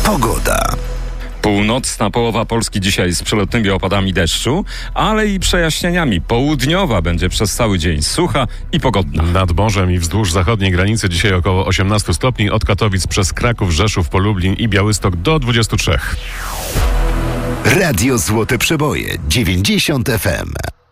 Pogoda. Północna połowa Polski dzisiaj z przelotnymi opadami deszczu, ale i przejaśnieniami. Południowa będzie przez cały dzień sucha i pogodna. Nad morzem i wzdłuż zachodniej granicy dzisiaj około 18 stopni, od Katowic przez Kraków, Rzeszów, po Lublin i Białystok do 23. Radio Złote Przeboje 90 FM.